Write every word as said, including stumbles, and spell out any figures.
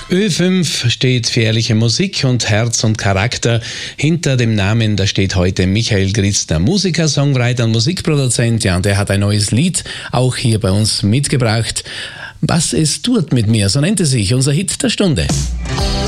Ö fünf steht für ehrliche Musik und Herz und Charakter. Hinter dem Namen, da steht heute Michael Gritzner, Musiker, Songwriter und Musikproduzent. Ja, und er hat ein neues Lied auch hier bei uns mitgebracht. Was es tut mit mir, so nennt es sich, unser Hit der Stunde.